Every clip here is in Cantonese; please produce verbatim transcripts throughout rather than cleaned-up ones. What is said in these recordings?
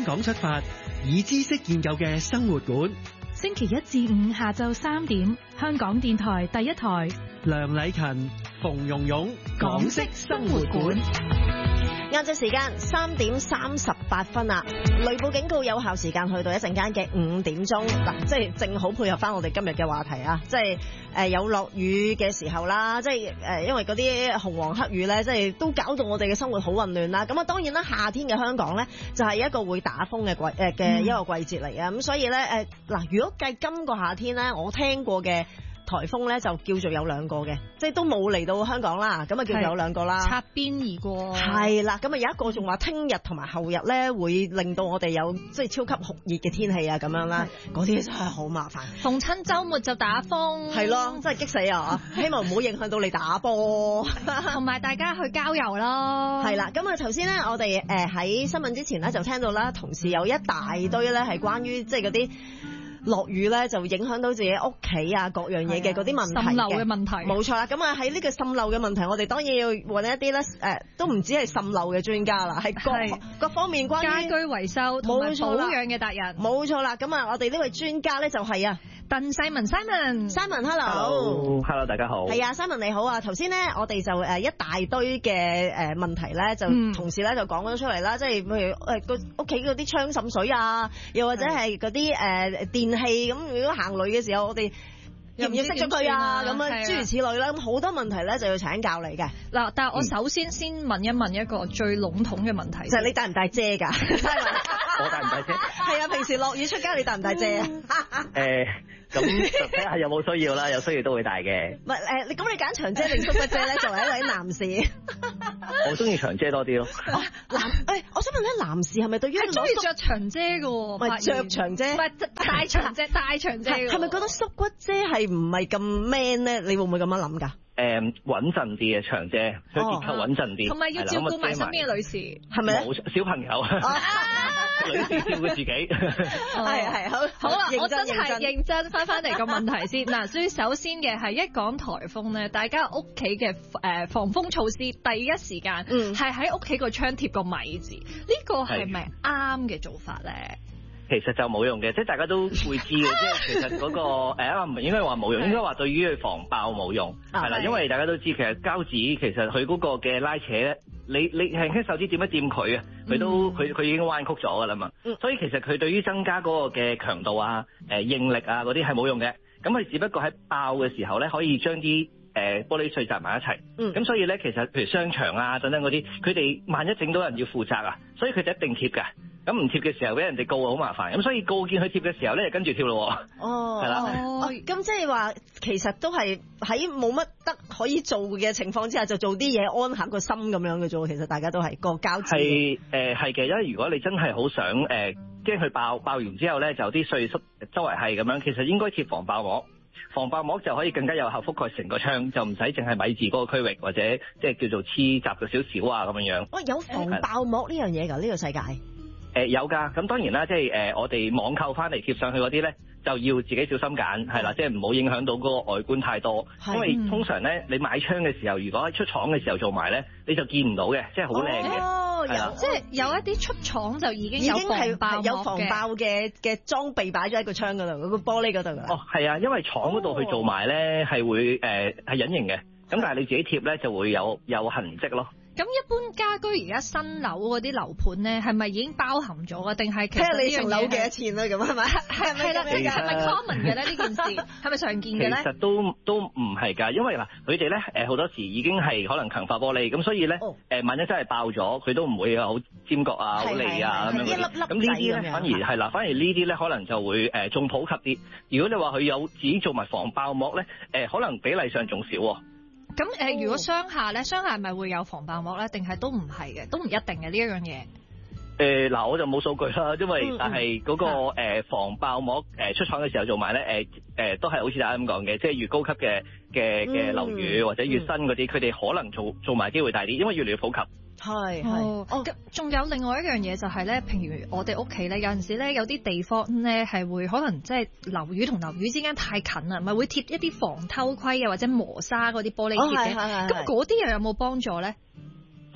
港出發，以知識建構嘅生活館。 星期一至五下晝三點，香港電台第一台。 梁禮勤、馮蓉蓉，港式生活館。 晏晝時間三點三十八分啦，雷暴警告有效時間去到一陣間嘅五點鐘，嗱，即係正好配合翻我哋今日嘅話題啊！即係誒有落雨嘅時候啦，即係誒因為嗰啲紅黃黑雨咧，即係都搞到我哋嘅生活好混亂啦。咁啊，當然啦，夏天嘅香港咧就係一個會打風嘅季誒嘅一個季節嚟嘅，咁、嗯、所以咧誒嗱，如果計今個夏天咧，我聽過嘅颱風咧就叫做有兩個嘅，即係都冇嚟到香港啦，咁啊叫做有兩個啦， 擦邊而過。 係啦，咁啊有一個仲話聽日同埋後日咧會令到我哋有即係超級酷熱嘅天氣啊咁樣啦，嗰啲真係好麻煩。 逢親週末就打風， 係咯，真係激死啊！希望唔好影響到你打波， 同埋大家去郊遊咯。 係啦，咁啊頭先咧我哋誒喺新聞之前咧就聽到啦，同事有一大堆咧係關於即係嗰啲落雨咧就影響到自己屋企啊各樣嘢嘅嗰啲問題嘅，滲漏嘅問題，冇錯啦。咁啊喺呢個滲漏嘅問題，我哋當然要揾一啲咧誒，都唔止係滲漏嘅專家啦，係各各方面關於家居維修同埋保養嘅達人。 冇錯啦，咁啊我哋呢位專家咧就係啊鄧世文 Simon，Simon，hello，hello， 大家好。 係啊 ，Simon 你好啊，頭先咧我哋就誒一大堆嘅誒問題咧，就同事咧就講咗出嚟啦，即係譬如誒個屋企嗰啲窗滲水啊，又或者係嗰啲誒電器咁，如果行雷嘅時候，我哋要唔要熄咗佢啊？咁啊，諸如此類啦，咁好多問題咧就要請教你嘅。 嗱，但係我首先先問一問一個最籠統嘅問題， 就係你帶唔帶遮㗎？ 我帶唔帶遮？ 係啊，平時落雨出街你帶唔帶遮啊？ 誒，咁就睇下有冇需要啦，有需要都會帶嘅。 唔係誒，你咁你揀長遮定縮骨遮咧？作為一位男士， 我中意長遮多啲咯。 男誒，我想問咧，男士係咪對於係中意着長遮嘅？ 唔係着長遮， 唔係帶長遮，帶長遮。 係咪覺得縮骨遮係唔係咁 man 咧？你會唔會咁樣諗㗎？ 誒，穩陣啲嘅長遮，佢結構穩陣啲， 同埋要照顧埋身邊嘅女士， 係咪咧？ 冇小朋友，女士照顧自己， 係係好。 好啦，我真係認真翻翻嚟個問題先嗱。所以首先嘅係一講颱風咧，大家屋企嘅誒防風措施，第一時間係喺屋企個窗貼個米字，呢個係咪啱嘅做法咧？ 其實就冇用嘅，即係大家都會知嘅，即係其實嗰、那個誒唔應該話冇用，應該話對於佢防爆冇用，係啦，因為大家都知其實膠紙其實佢嗰個嘅拉扯咧，你你輕輕手指掂一掂佢啊，佢都佢佢已經彎曲咗㗎啦嘛，所以其實佢對於增加嗰個嘅強度啊、誒應力啊嗰啲係冇用嘅，咁佢只不過喺爆嘅時候咧可以將啲誒玻璃碎集埋一齊，咁、嗯、所以咧其實譬如商場啊等等嗰啲，佢哋萬一整到人要負責啊，所以佢就一定貼㗎。咁唔貼嘅時候俾人哋告好麻煩，咁所以告見佢貼嘅時候咧就跟住跳咯。哦，係啦。 哦，咁即係話其實都係喺冇乜得可以做嘅情況之下，就做啲嘢安下個心咁樣嘅啫。其實大家都係個膠紙。係誒係嘅，因為如果你真係好想誒驚佢爆爆完之後咧就有啲碎濕周圍係咁樣，其實應該貼防爆膜。防爆膜就可以更加有效覆蓋成個窗，就唔使淨係米字嗰個區域或者即係叫做黐雜咗少少啊咁樣樣。喂、哦，有防爆膜呢樣嘢㗎？呢、呢個世界？誒、呃、有㗎，咁當然啦，即係誒、呃、我哋網購翻嚟貼上去嗰啲咧，就要自己小心揀，係啦，即係唔好影響到嗰個外觀太多，因為通常咧你買窗嘅時候，如果喺出廠嘅時候做埋咧，你就見唔到嘅，即係好靚嘅。哦，有即係有一啲出廠就已經有防爆有防爆嘅嘅裝備擺咗喺個窗嗰度，嗰、嗰個玻璃嗰度㗎。 哦，係啊，因為廠嗰度去做埋咧係會誒係、呃、隱形嘅，咁但係你自己貼咧就會有有痕跡咯。 咁一般家居而家新樓嗰啲樓盤咧，係咪已經包含咗啊？定係其實你層樓幾多錢啊？咁係咪？係咪啦？ 係咪 common 嘅咧？呢件事係咪常見嘅咧？ 其實都都唔係㗎，因為嗱，佢哋咧誒好多時已經係可能強化玻璃，咁所以咧誒、哦、萬一真係爆咗，佢都唔會好尖角啊、好利啊咁樣嗰啲。咁呢啲咧反而係啦，反而呢啲咧可能就會誒仲普及啲。如果你話佢有自己做埋防爆膜咧，誒可能比例上仲少喎。 咁誒、呃，如果商廈咧，商廈係咪會有防爆膜咧？定係都唔係嘅，都唔一定嘅呢一樣嘢。誒嗱、 呃，我就冇數據啦，因為、嗯、但係嗰、那個、 嗯呃、防爆膜誒、呃、出廠嘅時候做埋咧，誒、呃、誒都係好似大家咁講嘅，即係越高級嘅嘅嘅樓宇或者越新嗰啲，佢、嗯、哋可能做做埋機會大啲，因為越嚟越普及。 係係哦，仲有另外一樣嘢就係咧，譬如我哋屋企咧，有陣時咧有啲地方咧係會可能即係樓宇同樓宇之間太近啦，咪會貼一啲防偷窺啊或者磨砂嗰啲玻璃貼嘅，咁嗰啲又有冇幫助咧？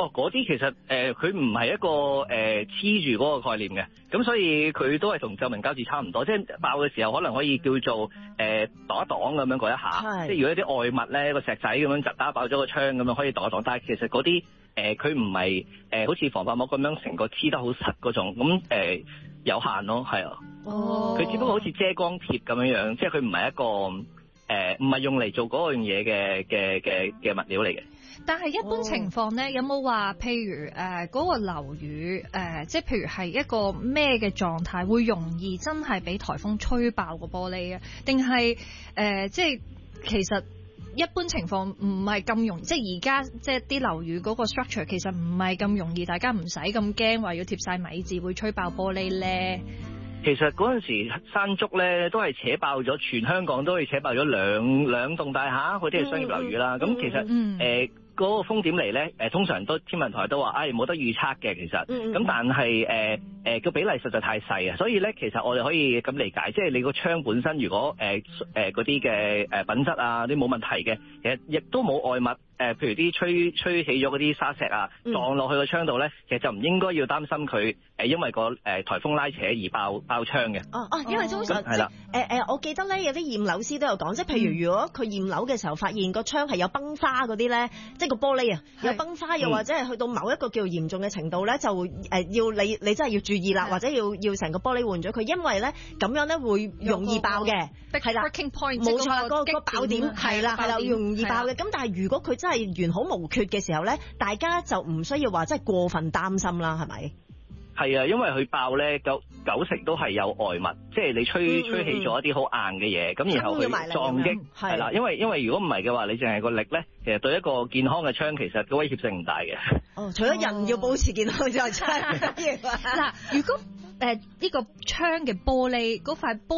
哦，嗰啲其實誒佢唔係一個誒黐住嗰個概念嘅，咁所以佢都係同透明膠紙差唔多，即係爆嘅時候可能可以叫做誒擋一擋咁樣嗰一下，即係如果一啲外物咧個石仔咁樣窒打爆咗個窗咁樣可以擋一擋，但係其實嗰啲誒佢唔係誒好似防爆膜咁樣成個黐得好實嗰種，咁誒、呃、有限咯，係啊，哦，佢只不過好似遮光貼咁樣樣，即係佢唔係一個誒唔係用嚟做嗰樣嘢嘅嘅嘅嘅物料嚟嘅。 但係一般情況咧，有冇話譬如誒嗰、呃嗰個樓宇誒、呃，即係譬如係一個咩嘅狀態，會容易真係俾颱風吹爆個玻璃啊？定係誒即係其實一般情況唔係咁容易，即係而家即係啲樓宇嗰個 structure 其實唔係咁容易，大家唔使咁驚話要貼晒米字會吹爆玻璃咧。 其實嗰陣時山竹咧都係扯爆咗，全香港都係扯爆咗兩兩棟大廈，嗰啲係商業樓宇啦。咁、嗯、其實誒。嗯呃嗰個風點嚟咧，誒通常都天文台都話，唉、哎、冇得預測嘅其實，咁、嗯、但係誒誒個比例實在太細啊，所以咧其實我哋可以咁理解，即係你個窗本身如果誒誒嗰啲嘅誒品質啊啲冇問題嘅，其實亦都冇外物。誒，譬如啲吹吹起咗嗰啲沙石啊，撞落去個窗度咧，其實就唔應該要擔心佢誒，因為個誒颱風拉扯而爆爆窗嘅。哦哦，因為通常係啦，誒誒，我記得咧有啲驗樓師都有講，即係譬如如果佢驗樓嘅時候發現個窗係有崩花嗰啲咧，即係個玻璃啊有崩花，又或者係去到某一個叫嚴重嘅程度咧，就誒要你你真係要注意啦，或者要要成個玻璃換咗佢，因為咧咁樣咧會容易爆嘅，係啦，冇錯啦，嗰個爆點係啦係啦，容易爆嘅。咁但係如果佢真係係完好無缺嘅時候咧，大家就唔需要話真係過分擔心啦，係咪？ 係啊，因為佢爆咧九九成都係有外物，即係你吹、嗯、吹起咗一啲好硬嘅嘢，咁然後佢撞擊係啦。因為因為如果唔係嘅話，你淨係個力咧，其實對一個健康嘅窗其實個威脅性唔大嘅。 哦，除咗人要保持健康之外，窗嗱，如果誒呢、呃這個窗嘅玻璃嗰塊玻